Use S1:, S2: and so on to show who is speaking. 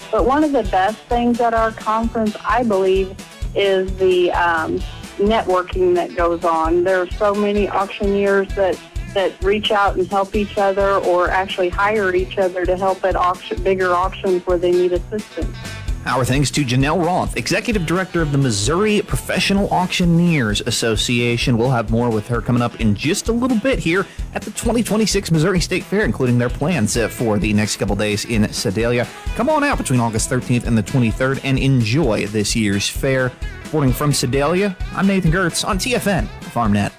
S1: But one of the best things at our conference, I believe, is the networking that goes on. There are so many auctioneers that reach out and help each other, or actually hire each other to help at bigger auctions where they need assistance.
S2: Our thanks to Janelle Roth, Executive Director of the Missouri Professional Auctioneers Association. We'll have more with her coming up in just a little bit here at the 2026 Missouri State Fair, including their plans for the next couple days in Sedalia. Come on out between August 13th and the 23rd and enjoy this year's fair. Reporting from Sedalia, I'm Nathan Gertz on TFN FarmNet.